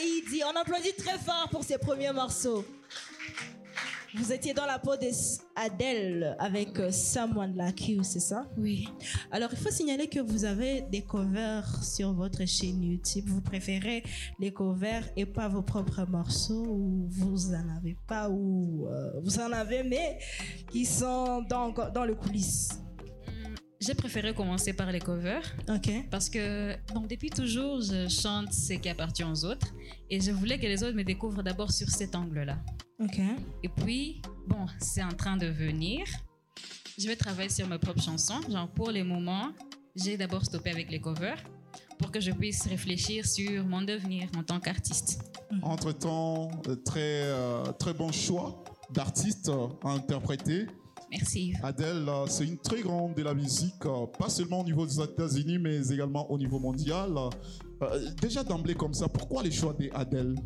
Saïdi. On applaudit très fort pour ses premiers morceaux. Vous étiez dans la peau d'Adèle avec Someone Like You, c'est ça? Oui. Alors, il faut signaler que vous avez des covers sur votre chaîne YouTube. Vous préférez les covers et pas vos propres morceaux, ou vous en avez pas, ou vous en avez mais qui sont dans le coulisses? J'ai préféré commencer par les covers. Ok. Parce que depuis toujours, je chante ce qui appartient aux autres. Et je voulais que les autres me découvrent d'abord sur cet angle-là. Ok. Et puis, c'est en train de venir. Je vais travailler sur mes propres chansons. Genre, pour les moments, j'ai d'abord stoppé avec les covers pour que je puisse réfléchir sur mon devenir en tant qu'artiste. Entre-temps, très bon choix d'artiste à interpréter. Merci. Adèle, c'est une très grande de la musique, pas seulement au niveau des États-Unis, mais également au niveau mondial. Déjà d'emblée comme ça, pourquoi les choix d'Adèle?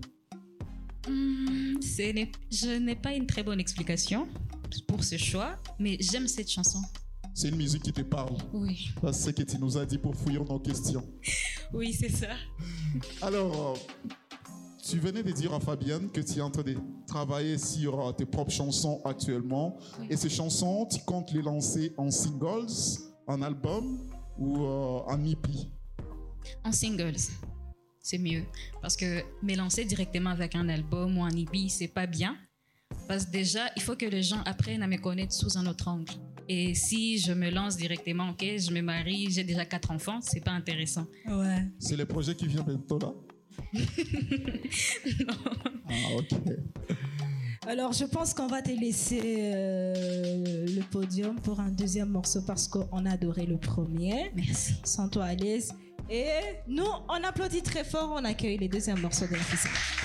Je n'ai pas une très bonne explication pour ce choix, mais j'aime cette chanson. C'est une musique qui te parle. Oui. C'est ce que tu nous as dit pour fouiller nos questions. Oui, c'est ça. Alors, tu venais de dire à Fabienne que tu es en train de travailler sur tes propres chansons actuellement. Oui. Et ces chansons, tu comptes les lancer en singles, en album ou en EP? En singles. C'est mieux. Parce que me lancer directement avec un album ou un EP, c'est pas bien. Parce que déjà, il faut que les gens apprennent à me connaître sous un autre angle. Et si je me lance directement, ok, je me marie, j'ai déjà 4 enfants, c'est pas intéressant. Ouais. C'est le projet qui vient bientôt là? Non. Ah, ok. Alors, je pense qu'on va te laisser le podium pour un deuxième morceau parce qu'on a adoré le premier. Merci. Sens-toi à l'aise. Et nous, on applaudit très fort, on accueille les deuxièmes morceaux de la